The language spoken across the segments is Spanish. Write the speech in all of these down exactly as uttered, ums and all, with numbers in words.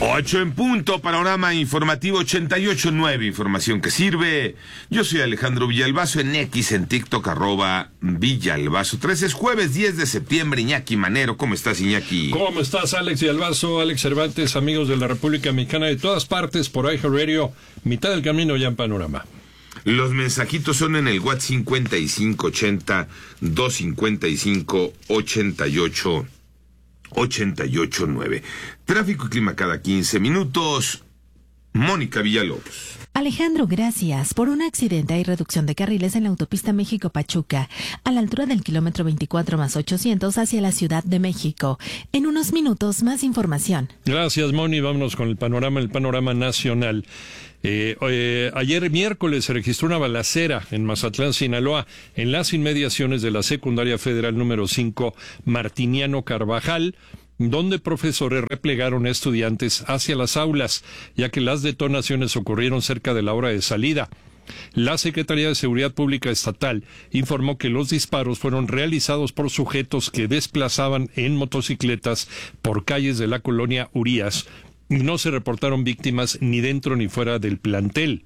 Ocho en punto, panorama informativo ochenta y ocho punto nueve, información que sirve. Yo soy Alejandro Villalbazo, en X, en TikTok, arroba Villalbazo trece. Es jueves diez de septiembre, Iñaki Manero. ¿Cómo estás, Iñaki? ¿Cómo estás, Alex Villalbazo, Alex Cervantes, amigos de la República Mexicana de todas partes, por iHeartRadio, mitad del camino ya en panorama? Los mensajitos son en el WhatsApp cincuenta y cinco ochenta, doscientos cincuenta y cinco, ochenta y ocho, ochenta y ocho nueve. Tráfico y clima cada quince minutos. Mónica Villalobos. Alejandro, gracias. Por un accidente hay reducción de carriles en la autopista México-Pachuca, a la altura del kilómetro veinticuatro más ochocientos hacia la Ciudad de México. En unos minutos, más información. Gracias, Moni. Vámonos con el panorama, el panorama nacional. Eh, eh, ayer miércoles se registró una balacera en Mazatlán, Sinaloa, en las inmediaciones de la secundaria federal número cinco Martiniano Carvajal, donde profesores replegaron a estudiantes hacia las aulas, ya que las detonaciones ocurrieron cerca de la hora de salida. La Secretaría de Seguridad Pública Estatal informó que los disparos fueron realizados por sujetos que desplazaban en motocicletas por calles de la colonia Urías, y no se reportaron víctimas ni dentro ni fuera del plantel.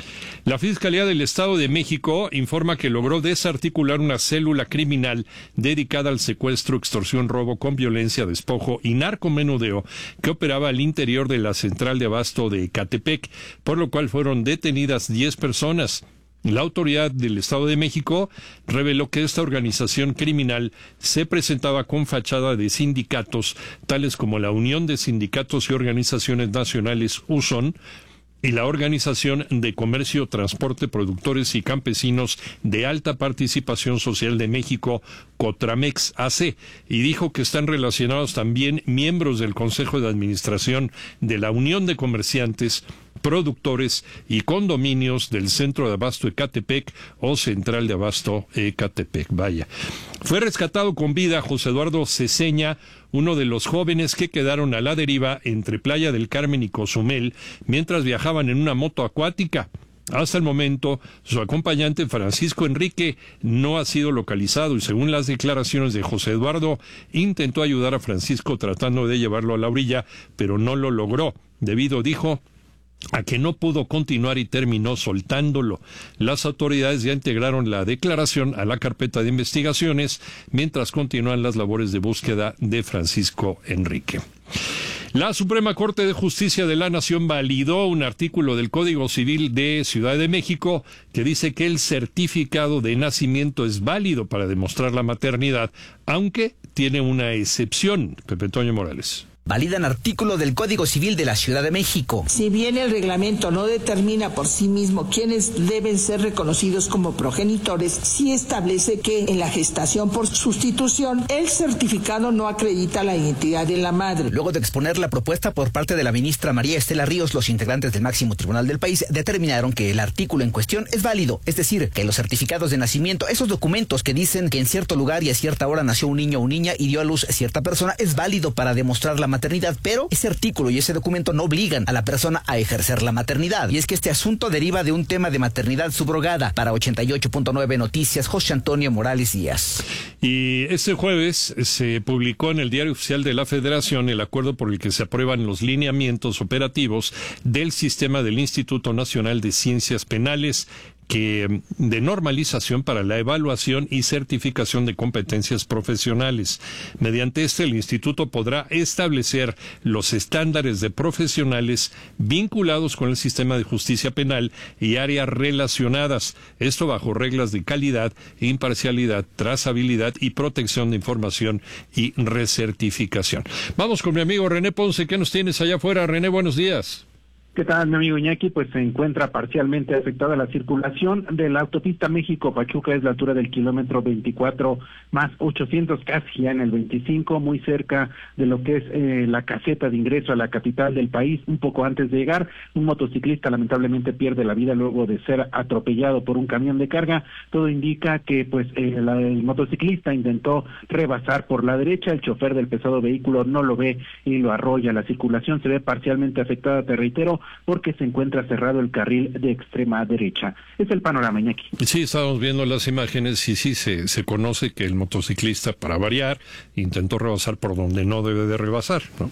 La Fiscalía del Estado de México informa que logró desarticular una célula criminal dedicada al secuestro, extorsión, robo con violencia, despojo y narcomenudeo que operaba al interior de la central de abasto de Ecatepec, por lo cual fueron detenidas diez personas. La autoridad del Estado de México reveló que esta organización criminal se presentaba con fachada de sindicatos, tales como la Unión de Sindicatos y Organizaciones Nacionales U S O N, y la Organización de Comercio, Transporte, Productores y Campesinos de Alta Participación Social de México, Cotramex A C, y dijo que están relacionados también miembros del Consejo de Administración de la Unión de Comerciantes, Productores y Condominios del Centro de Abasto Ecatepec o Central de Abasto Ecatepec. Vaya. Fue rescatado con vida José Eduardo Ceseña, uno de los jóvenes que quedaron a la deriva entre Playa del Carmen y Cozumel mientras viajaban en una moto acuática. Hasta el momento, su acompañante Francisco Enrique no ha sido localizado y, según las declaraciones de José Eduardo, intentó ayudar a Francisco tratando de llevarlo a la orilla, pero no lo logró, debido, dijo, a que no pudo continuar y terminó soltándolo. Las autoridades ya integraron la declaración a la carpeta de investigaciones mientras continúan las labores de búsqueda de Francisco Enrique. La Suprema Corte de Justicia de la Nación validó un artículo del Código Civil de Ciudad de México que dice que el certificado de nacimiento es válido para demostrar la maternidad, aunque tiene una excepción. Pepe Toño Morales. Validan artículo del Código Civil de la Ciudad de México. Si bien el reglamento no determina por sí mismo quiénes deben ser reconocidos como progenitores, sí establece que en la gestación por sustitución, el certificado no acredita la identidad de la madre. Luego de exponer la propuesta por parte de la ministra María Estela Ríos, los integrantes del máximo tribunal del país determinaron que el artículo en cuestión es válido, es decir, que los certificados de nacimiento, esos documentos que dicen que en cierto lugar y a cierta hora nació un niño o niña y dio a luz cierta persona, es válido para demostrar la maternidad. maternidad, pero ese artículo y ese documento no obligan a la persona a ejercer la maternidad. Y es que este asunto deriva de un tema de maternidad subrogada. Para ochenta y ocho punto nueve Noticias, José Antonio Morales Díaz. Y este jueves se publicó en el Diario Oficial de la Federación el acuerdo por el que se aprueban los lineamientos operativos del sistema del Instituto Nacional de Ciencias Penales, que de normalización para la evaluación y certificación de competencias profesionales. Mediante este, el instituto podrá establecer los estándares de profesionales vinculados con el sistema de justicia penal y áreas relacionadas, esto bajo reglas de calidad, imparcialidad, trazabilidad y protección de información y recertificación. Vamos con mi amigo René Ponce. ¿Qué nos tienes allá afuera? René, buenos días. ¿Qué tal, mi amigo Iñaki? Pues se encuentra parcialmente afectada la circulación de la autopista México-Pachuca, es la altura del kilómetro veinticuatro más ochocientos, casi ya en el veinticinco, muy cerca de lo que es eh, la caseta de ingreso a la capital del país. Un poco antes de llegar, un motociclista lamentablemente pierde la vida luego de ser atropellado por un camión de carga. Todo indica que pues eh, la, el motociclista intentó rebasar por la derecha, el chofer del pesado vehículo no lo ve y lo arrolla. La circulación se ve parcialmente afectada, te reitero, porque se encuentra cerrado el carril de extrema derecha. Es el panorama, Iñaki. Sí, estábamos viendo las imágenes y sí, se, se conoce que el motociclista, para variar, intentó rebasar por donde no debe de rebasar, ¿no?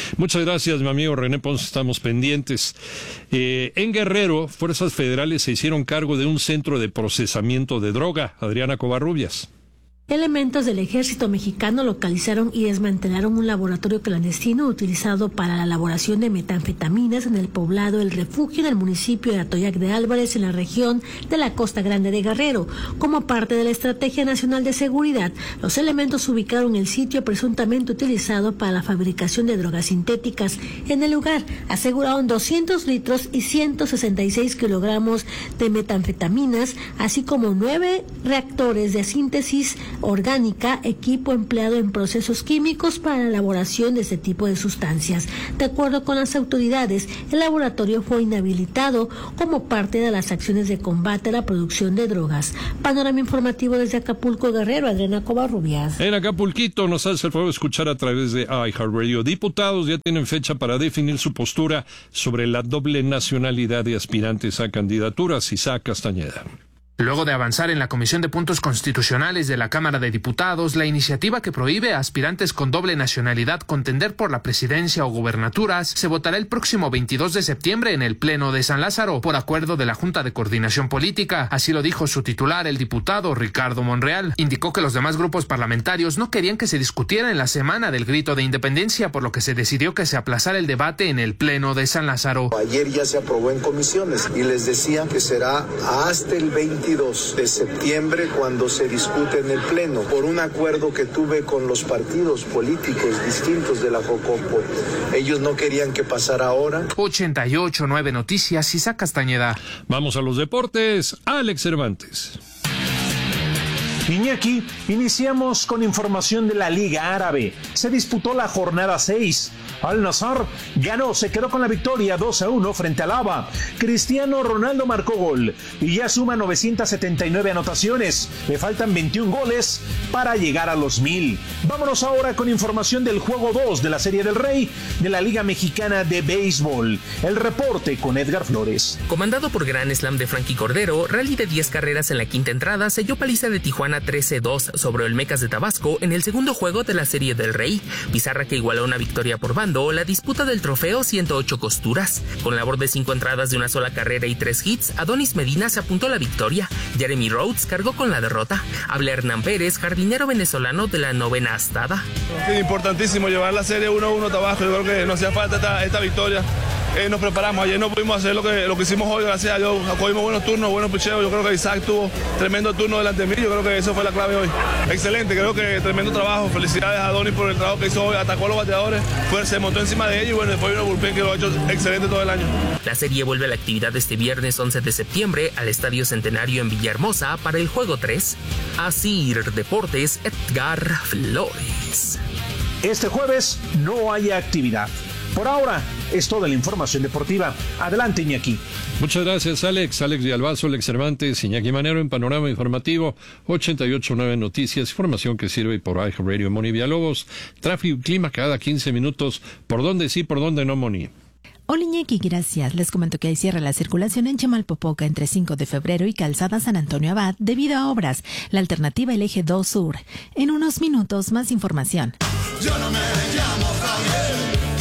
Muchas gracias, mi amigo René Ponce, estamos pendientes. Eh, en Guerrero, fuerzas federales se hicieron cargo de un centro de procesamiento de droga. Adriana Covarrubias. Elementos del ejército mexicano localizaron y desmantelaron un laboratorio clandestino utilizado para la elaboración de metanfetaminas en el poblado El Refugio en el municipio de Atoyac de Álvarez, en la región de la Costa Grande de Guerrero. Como parte de la Estrategia Nacional de Seguridad, los elementos ubicaron el sitio presuntamente utilizado para la fabricación de drogas sintéticas. En el lugar aseguraron doscientos litros y ciento sesenta y seis kilogramos de metanfetaminas, así como nueve reactores de síntesis orgánica, equipo empleado en procesos químicos para la elaboración de este tipo de sustancias. De acuerdo con las autoridades, el laboratorio fue inhabilitado como parte de las acciones de combate a la producción de drogas. Panorama informativo desde Acapulco, Guerrero, Adriana Covarrubias. En Acapulquito nos hace el favor de escuchar a través de iHeartRadio. Diputados ya tienen fecha para definir su postura sobre la doble nacionalidad de aspirantes a candidaturas. Isaac Castañeda. Luego de avanzar en la Comisión de Puntos Constitucionales de la Cámara de Diputados, la iniciativa que prohíbe a aspirantes con doble nacionalidad contender por la presidencia o gubernaturas se votará el próximo veintidós de septiembre en el Pleno de San Lázaro, por acuerdo de la Junta de Coordinación Política. Así lo dijo su titular, el diputado Ricardo Monreal. Indicó que los demás grupos parlamentarios no querían que se discutiera en la semana del grito de independencia, por lo que se decidió que se aplazara el debate en el Pleno de San Lázaro. Ayer ya se aprobó en comisiones y les decía que será hasta el veintidós de septiembre cuando se discute en el Pleno, por un acuerdo que tuve con los partidos políticos distintos de la Jocopo. Ellos no querían que pasara ahora. ochenta y ocho punto nueve Noticias, Isaac Castañeda. Vamos a los deportes. Alex Cervantes. Iñaki, iniciamos con información de la Liga Árabe. Se disputó la jornada seis. Al-Nassr ganó, se quedó con la victoria dos a uno frente al Aba. Cristiano Ronaldo marcó gol y ya suma novecientas setenta y nueve anotaciones. Le faltan veintiún goles para llegar a los mil. Vámonos ahora con información del juego dos de la Serie del Rey de la Liga Mexicana de Béisbol. El reporte con Edgar Flores. Comandado por Gran Slam de Frankie Cordero, rally de diez carreras en la quinta entrada selló paliza de Tijuana trece dos sobre Olmecas de Tabasco en el segundo juego de la Serie del Rey. Pizarra que igualó una victoria por bando la disputa del trofeo ciento ocho costuras. Con labor de cinco entradas de una sola carrera y tres hits, Adonis Medina se apuntó a la victoria. Jeremy Rhodes cargó con la derrota. Habla Hernán Pérez, jardinero venezolano de la novena astada. Es importantísimo llevar la serie uno a uno a Tabasco. Yo creo que nos hacía falta esta, esta victoria. Eh, nos preparamos, ayer no pudimos hacer lo que, lo que hicimos hoy, gracias a Dios, acogimos buenos turnos, buenos picheos. Yo creo que Isaac tuvo tremendo turno delante de mí, yo creo que eso fue la clave hoy. Excelente, creo que tremendo trabajo, felicidades a Adonis por el trabajo que hizo hoy, atacó a los bateadores, fue, se montó encima de ellos y bueno, después vino el bullpen que lo ha hecho excelente todo el año. La serie vuelve a la actividad este viernes once de septiembre al Estadio Centenario en Villahermosa para el juego tres. Asir Deportes, Edgar Flores. Este jueves no hay actividad. Por ahora es toda la información deportiva. Adelante, Iñaki. Muchas gracias, Alex. Alex de Albazo, Alex Cervantes, Iñaki Manero en Panorama Informativo, ochenta y ocho punto nueve Noticias, información que sirve por iHeartRadio. Moni Villalobos, tráfico y clima cada quince minutos. ¿Por dónde sí, por dónde no, Moni? Hola Iñaki, gracias. Les comento que hay cierre la circulación en Chamalpopoca entre cinco de febrero y Calzada San Antonio Abad debido a obras. La alternativa el eje dos Sur. En unos minutos, más información. Yo no me llamo Javier.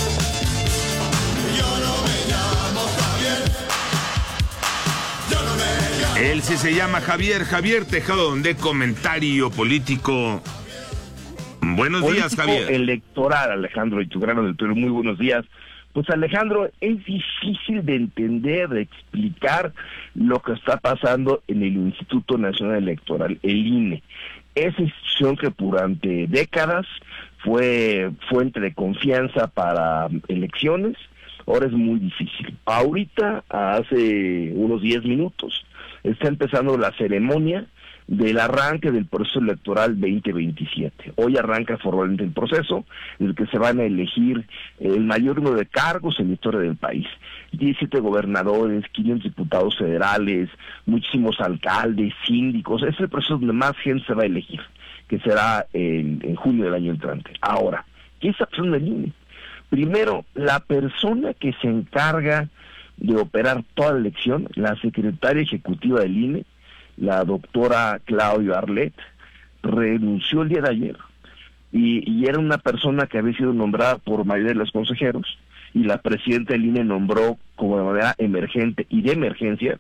Yo no me llamo Javier. Yo no me llamo Él sí se llama Javier, Javier Tejado, de Comentario Político. Buenos Político días, Javier. Electoral, Alejandro y tu grano del Perú, muy buenos días. Pues Alejandro, es difícil de entender, de explicar lo que está pasando en el Instituto Nacional Electoral, el I N E. Esa institución que durante décadas fue fuente de confianza para elecciones, ahora es muy difícil. Ahorita, hace unos diez minutos, está empezando la ceremonia del arranque del proceso electoral veinte veintisiete. Hoy arranca formalmente el proceso en el que se van a elegir el mayor número de cargos en la historia del país. diecisiete gobernadores, quinientos diputados federales, muchísimos alcaldes, síndicos. Es el proceso donde más gente se va a elegir, que será en, en junio del año entrante. Ahora, ¿qué está pasando en el I N E? Primero, la persona que se encarga de operar toda la elección, la secretaria ejecutiva del I N E, la doctora Claudia Arlet, renunció el día de ayer. y, y era una persona que había sido nombrada por mayoría de los consejeros, y la presidenta del I N E nombró como de manera emergente y de emergencia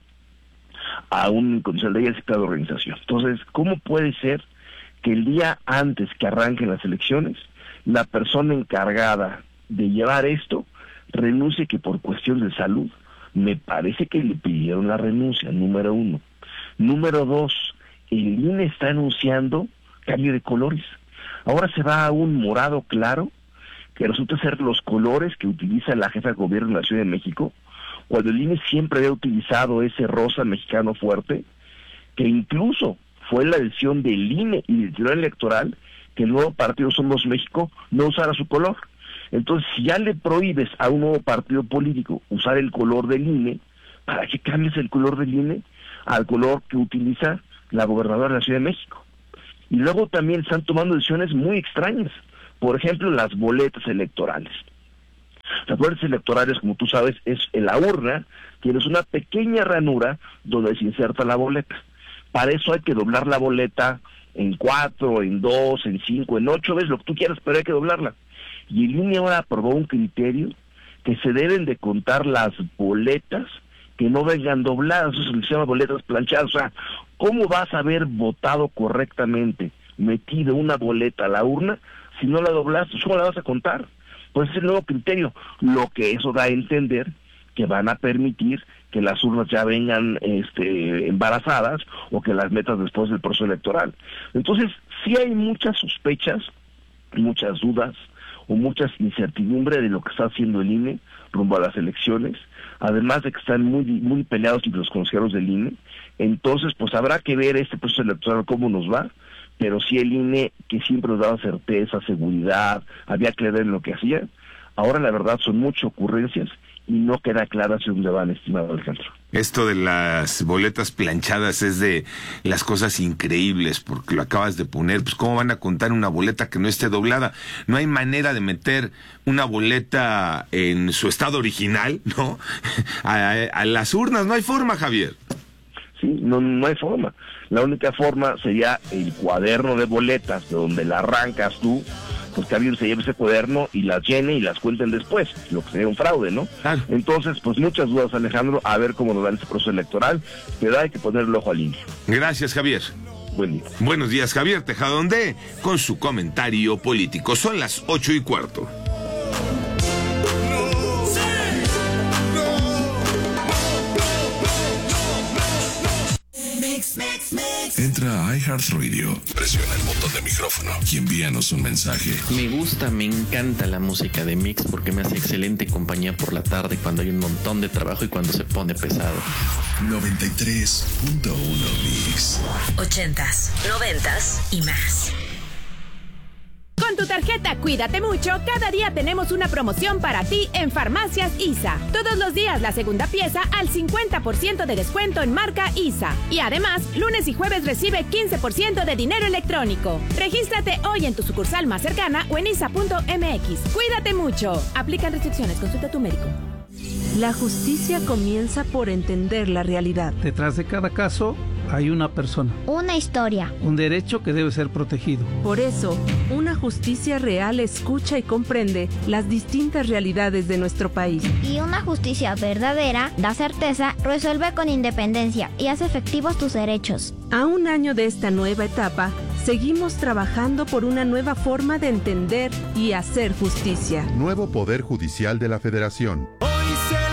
a un condicional de ella de organización. Entonces, ¿cómo puede ser que el día antes que arranquen las elecciones, la persona encargada de llevar esto renuncie, que por cuestión de salud? Me parece que le pidieron la renuncia, número uno. Número dos, el I N E está anunciando cambio de colores. Ahora se va a un morado claro, que resulta ser los colores que utiliza la jefa de gobierno de la Ciudad de México, cuando el I N E siempre había utilizado ese rosa mexicano fuerte, que incluso fue la decisión del I N E y del Tribunal Electoral que el nuevo partido Somos México no usara su color. Entonces, si ya le prohíbes a un nuevo partido político usar el color del I N E, ¿para qué cambias el color del I N E al color que utiliza la gobernadora de la Ciudad de México? Y luego también están tomando decisiones muy extrañas. Por ejemplo, las boletas electorales. Las boletas electorales, como tú sabes, es en la urna, tienes una pequeña ranura donde se inserta la boleta. Para eso hay que doblar la boleta en cuatro, en dos, en cinco, en ocho veces, lo que tú quieras, pero hay que doblarla. Y el I N E ahora aprobó un criterio que se deben de contar las boletas que no vengan dobladas, eso se llama boletas planchadas. O sea, ¿cómo vas a haber votado correctamente, metido una boleta a la urna, si no la doblaste? ¿Cómo la vas a contar? Pues es el nuevo criterio, lo que eso da a entender que van a permitir que las urnas ya vengan este, embarazadas, o que las metas después del proceso electoral. Entonces, sí hay muchas sospechas, muchas dudas, o muchas incertidumbres de lo que está haciendo el I N E rumbo a las elecciones, además de que están muy muy peleados entre los consejeros del I N E. Entonces, pues habrá que ver este proceso electoral cómo nos va, pero sí el I N E, que siempre nos daba certeza, seguridad, había claridad en lo que hacía, ahora la verdad son muchas ocurrencias y no queda clara hacia dónde van, estimado Alejandro. Esto de las boletas planchadas es de las cosas increíbles, porque lo acabas de poner. Pues ¿cómo van a contar una boleta que no esté doblada? No hay manera de meter una boleta en su estado original, ¿no? A, a las urnas, no hay forma, Javier. Sí, no, no hay forma. La única forma sería el cuaderno de boletas, de donde la arrancas tú, pues que alguien se lleve ese cuaderno y las llene y las cuenten después, lo que sería un fraude, ¿no? Claro. Entonces, pues muchas dudas, Alejandro, a ver cómo nos va en este proceso electoral, pero hay que ponerle el ojo al I N E. Gracias, Javier. Buen día. Buenos días, Javier Tejadonde, con su comentario político. Son las ocho y cuarto. Entra a iHeartRadio, presiona el botón de micrófono y envíanos un mensaje. Me gusta, me encanta la música de Mix porque me hace excelente compañía por la tarde cuando hay un montón de trabajo y cuando se pone pesado. noventa y tres punto uno Mix. Ochentas, noventas y más. Con tu tarjeta Cuídate Mucho, cada día tenemos una promoción para ti en Farmacias I S A. Todos los días la segunda pieza al cincuenta por ciento de descuento en marca I S A. Y además, lunes y jueves recibe quince por ciento de dinero electrónico. Regístrate hoy en tu sucursal más cercana o en isa punto m x. Cuídate mucho. Aplican restricciones. Consulta a tu médico. La justicia comienza por entender la realidad. Detrás de cada caso hay una persona. Una historia. Un derecho que debe ser protegido. Por eso, una justicia real escucha y comprende las distintas realidades de nuestro país. Y una justicia verdadera da certeza, resuelve con independencia y hace efectivos tus derechos. A un año de esta nueva etapa, seguimos trabajando por una nueva forma de entender y hacer justicia. Nuevo Poder Judicial de la Federación. Hoy se